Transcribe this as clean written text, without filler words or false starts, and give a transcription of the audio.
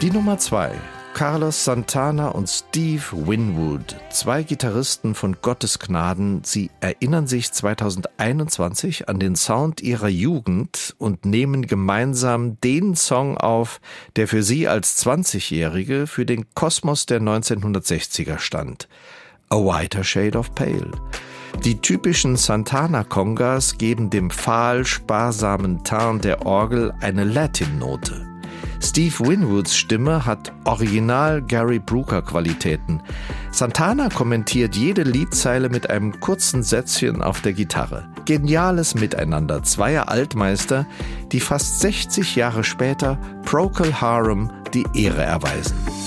Die Nummer 2. Carlos Santana und Steve Winwood, 2 Gitarristen von Gottes Gnaden. Sie erinnern sich 2021 an den Sound ihrer Jugend und nehmen gemeinsam den Song auf, der für sie als 20-Jährige für den Kosmos der 1960er stand. A Whiter Shade of Pale. Die typischen Santana-Congas geben dem fahl sparsamen Teint der Orgel eine Latin-Note. Steve Winwoods Stimme hat original Gary Brooker-Qualitäten. Santana kommentiert jede Liedzeile mit einem kurzen Sätzchen auf der Gitarre. Geniales Miteinander zweier Altmeister, die fast 60 Jahre später Procol Harum die Ehre erweisen.